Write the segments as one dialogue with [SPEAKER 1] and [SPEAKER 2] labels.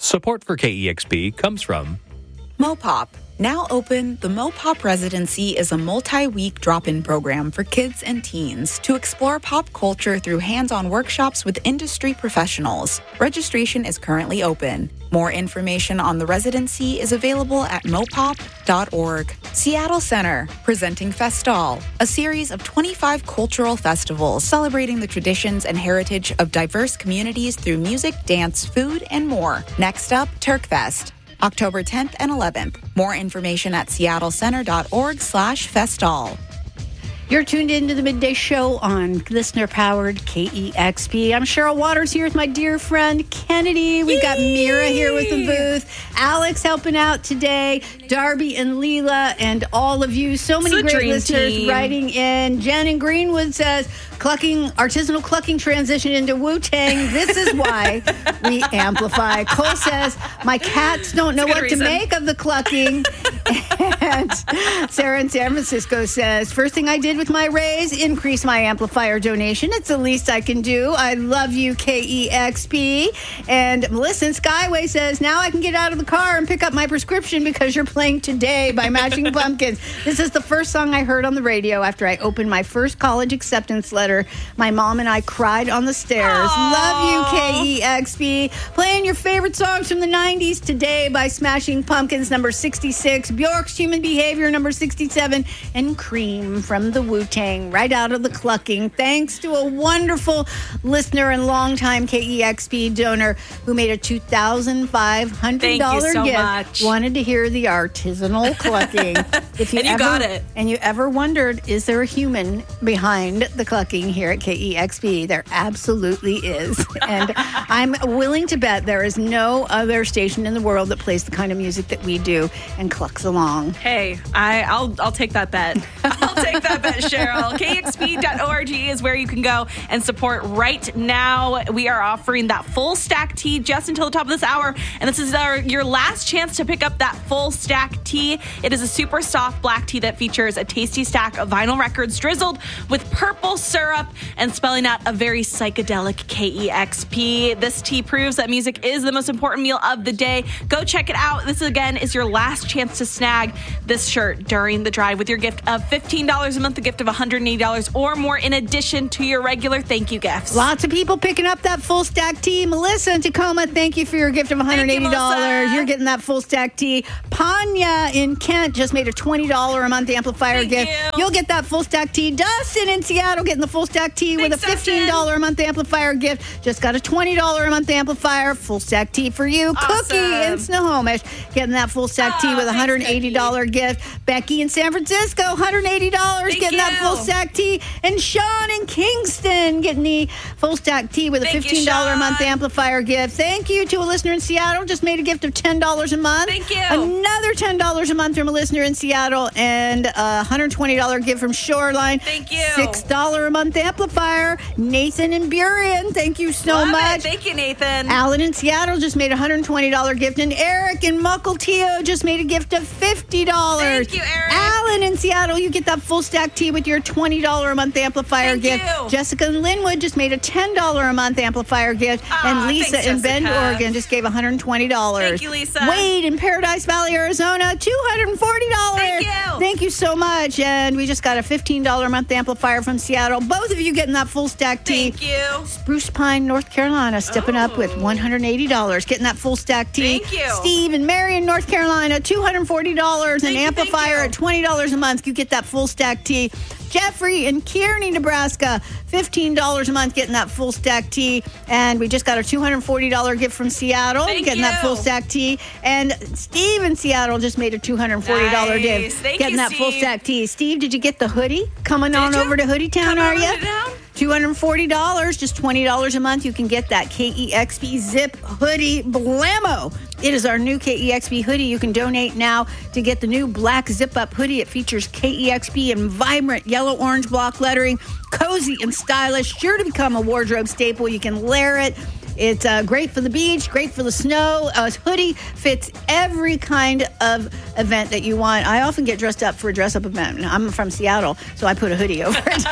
[SPEAKER 1] Support for KEXP comes from
[SPEAKER 2] Mopop. Now open, the Mopop Residency is a multi-week drop-in program for kids and teens to explore pop culture through hands-on workshops with industry professionals. Registration is currently open. More information on the residency is available at mopop.org. Seattle Center, presenting Festal, a series of 25 cultural festivals celebrating the traditions and heritage of diverse communities through music, dance, food, and more. Next up, Turkfest, October 10th and 11th. More information at seattlecenter.org/festal.
[SPEAKER 3] You're tuned into the Midday Show on listener-powered KEXP. I'm Cheryl Waters here with my dear friend Kennedy. We've got Mira here with the booth. Alex helping out today. Darby and Leela and all of you. So many great listeners writing in. Jen in Greenwood says, artisanal clucking transition into Wu-Tang. This is why we amplify. Cole says, my cats don't know what to make of the clucking. And Sarah in San Francisco says, first thing I did with my raise, increase my amplifier donation. It's the least I can do. I love you, KEXP. And Melissa in Skyway says, now I can get out of the car and pick up my prescription because you're playing Today by Smashing Pumpkins. This is the first song I heard on the radio after I opened my first college acceptance letter. My mom and I cried on the stairs. Aww. Love you, KEXP. Playing your favorite songs from the 90s Today by Smashing Pumpkins, number 66. Bjork's Human Behavior, number 67. And Cream from the Wu-Tang, right out of the clucking. Thanks to a wonderful listener and longtime KEXP donor who made a $2,500
[SPEAKER 4] Thank you so
[SPEAKER 3] gift.
[SPEAKER 4] Much.
[SPEAKER 3] Wanted to hear the artisanal clucking.
[SPEAKER 4] And you got it.
[SPEAKER 3] And you ever wondered, is there a human behind the clucking here at KEXP? There absolutely is. And I'm willing to bet there is no other station in the world that plays the kind of music that we do and clucks along.
[SPEAKER 4] Hey, I'll take that bet. I'll take that bet, Cheryl. KEXP.org is where you can go and support right now. We are offering that full stack tee just until the top of this hour. And this is your last chance to pick up that full stack tee. It is a super soft black tee that features a tasty stack of vinyl records drizzled with purple syrup and spelling out a very psychedelic KEXP. This tee proves that music is the most important meal of the day. Go check it out. This, again, is your last chance to snag this shirt during the drive with your gift of $15 a month, a gift of $180 or more in addition to your regular thank you gifts.
[SPEAKER 3] Lots of people picking up that full stack tee. Melissa in Tacoma, thank you for your gift of $180. You're getting that full stack tee. Panya in Kent just made a $20 a month amplifier gift. You'll get that full stack tee. Dustin in Seattle getting the full stack tee with a $15 a month amplifier gift. Just got a $20 a month amplifier. Full stack tee for you. Awesome. Cookie in Snohomish getting that full stack tee with a $180 gift. Becky in San Francisco, $180 getting that full stack tee. And Sean in Kingston getting the full stack tee with a $15 a month amplifier gift. Thank you to a listener in Seattle. Just made a gift of $10 a month.
[SPEAKER 4] Thank you.
[SPEAKER 3] Another $10 a month from a listener in Seattle and a $120 gift from Shoreline.
[SPEAKER 4] Thank you.
[SPEAKER 3] $6 a month amplifier. Nathan in Burien, thank you so much.
[SPEAKER 4] Thank you, Nathan.
[SPEAKER 3] Alan in Seattle just made a $120 gift. And Eric in Mukilteo just made a gift of $50.
[SPEAKER 4] Thank you, Eric.
[SPEAKER 3] Alan in Seattle, you get that full stack tee with your $20 a month amplifier gift.
[SPEAKER 4] You.
[SPEAKER 3] Jessica in Linwood just made a $10 a month amplifier gift. And Lisa in Bend, Oregon just gave $120.
[SPEAKER 4] Thank you, Lisa.
[SPEAKER 3] Wade in Paradise Valley, Arizona, $240.
[SPEAKER 4] Thank you.
[SPEAKER 3] Thank you so much. And we just got a $15 a month amplifier from Seattle. Both of you getting that full stack tee.
[SPEAKER 4] Thank you.
[SPEAKER 3] Spruce Pine, North Carolina, stepping up with $180, getting that full stack tee.
[SPEAKER 4] Thank you.
[SPEAKER 3] Steve in Marion, North Carolina, $240, an amplifier at $20 a month. You get that full stack tee. Jeffrey in Kearney, Nebraska, $15 a month, getting that full stack tee. And we just got a $240 gift from Seattle, getting that full stack tee. And Steve in Seattle just made a $240 gift, getting that full stack tee. Steve, did you get the hoodie? Coming on over to Hoodie Town, are you? $240, just $20 a month. You can get that KEXP Zip Hoodie Blammo. It is our new KEXP hoodie. You can donate now to get the new black zip-up hoodie. It features KEXP in vibrant yellow-orange block lettering, cozy and stylish, sure to become a wardrobe staple. You can layer it. It's great for the beach, great for the snow. A hoodie fits every kind of event that you want. I often get dressed up for a dress-up event. I'm from Seattle, so I put a hoodie over it.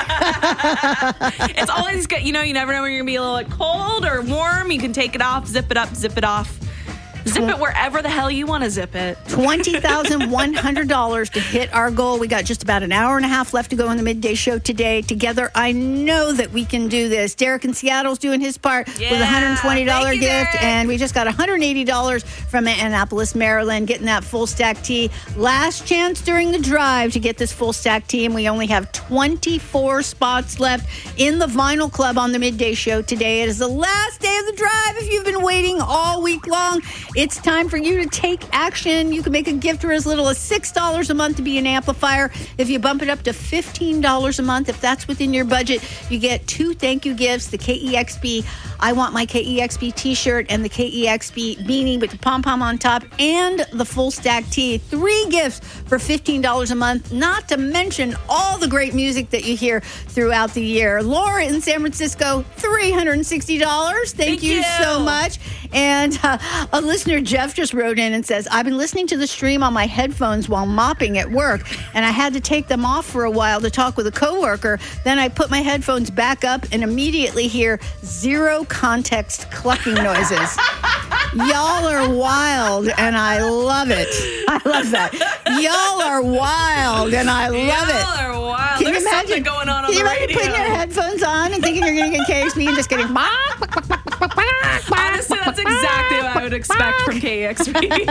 [SPEAKER 4] It's always good. You know, you never know when you're going to be a little cold or warm. You can take it off, zip it up, zip it off. Zip it wherever the hell you want to zip it.
[SPEAKER 3] $20,100 to hit our goal. We got just about an hour and a half left to go in the midday show today. Together, I know that we can do this. Derek in Seattle's doing his part with a $120 gift,
[SPEAKER 4] Derek.
[SPEAKER 3] and we just got $180 from Annapolis, Maryland, getting that full stack tee. Last chance during the drive to get this full stack tee, and we only have 24 spots left in the Vinyl Club on the midday show today. It is the last day of the drive. If you've been waiting all week long, it's time for you to take action. You can make a gift for as little as $6 a month to be an amplifier. If you bump it up to $15 a month, if that's within your budget, you get 2 thank you gifts, the KEXP I Want My KEXP t-shirt and the KEXP beanie with the pom-pom on top and the full stack tee. 3 gifts for $15 a month, not to mention all the great music that you hear throughout the year. Laura in San Francisco, $360. Thank you so much. And a listener, Jeff, just wrote in and says, I've been listening to the stream on my headphones while mopping at work, and I had to take them off for a while to talk with a coworker. Then I put my headphones back up and immediately hear zero context clucking noises. Y'all are wild, and I love it. I love that. Y'all are wild, and I love it.
[SPEAKER 4] Y'all are wild.
[SPEAKER 3] Can
[SPEAKER 4] There's
[SPEAKER 3] you imagine
[SPEAKER 4] something going on
[SPEAKER 3] Can you
[SPEAKER 4] the
[SPEAKER 3] imagine
[SPEAKER 4] radio.
[SPEAKER 3] putting your headphones on and thinking you're going to get KXP and just getting
[SPEAKER 4] Honestly, that's exactly what I would expect from KEXP.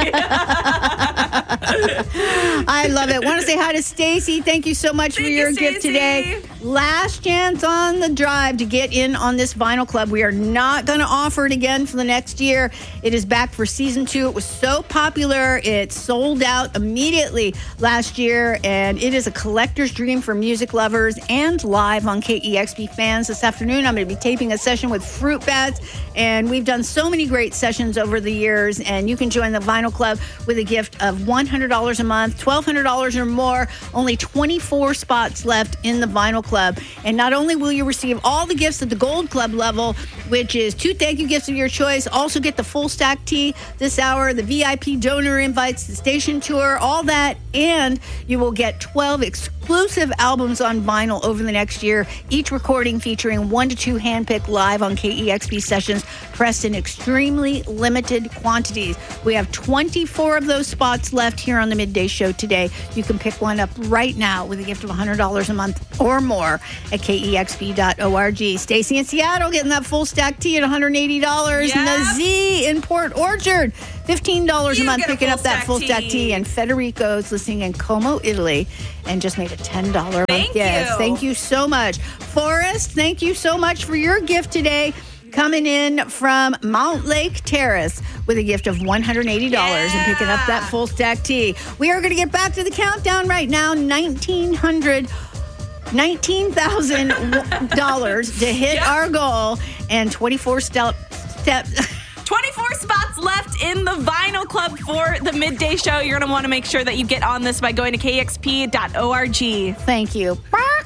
[SPEAKER 3] I love it. Want to say hi to Stacy. Thank you so much for your gift today. Last chance on the drive to get in on this Vinyl Club. We are not going to offer it again for the next year. It is back for season 2. It was so popular, it sold out immediately last year, and it is a collector's dream for music lovers and live on KEXP fans. This afternoon, I'm going to be taping a session with Fruit Bats, and we've done so many great sessions over the years, and you can join the Vinyl Club with a gift of $100 a month, $1,200 or more. Only 24 spots left in the Vinyl Club. And not only will you receive all the gifts at the Gold Club level, which is 2 thank you gifts of your choice, also get the full stack tee this hour, the VIP donor invites, the station tour, all that, and you will get 12 exclusive albums on vinyl over the next year, each recording featuring 1 to 2 handpicked live on KEXP sessions, pressed in extremely limited quantities. We have 24 of those spots left here on the midday show today. You can pick one up right now with a gift of $100 a month or more at KEXP.org. Stacy in Seattle getting that full stack tee at $180.
[SPEAKER 4] Yep.
[SPEAKER 3] And the Z in Port Orchard, $15 a month
[SPEAKER 4] get a
[SPEAKER 3] picking
[SPEAKER 4] full
[SPEAKER 3] up that
[SPEAKER 4] stack
[SPEAKER 3] full stack
[SPEAKER 4] tee.
[SPEAKER 3] tee. And Federico's listening in Como, Italy, and just made a $10 a month
[SPEAKER 4] Thank
[SPEAKER 3] gift.
[SPEAKER 4] you.
[SPEAKER 3] Thank you so much. Forrest, thank you so much for your gift today. Coming in from Mount Lake Terrace with a gift of $180 and picking up that full stack tee. We are going to get back to the countdown right now. $19,000 to hit our goal, and 24 steps.
[SPEAKER 4] 24 spots left in the Vinyl Club for the midday show. You're going to want to make sure that you get on this by going to KEXP.org.
[SPEAKER 3] Thank you. Bye.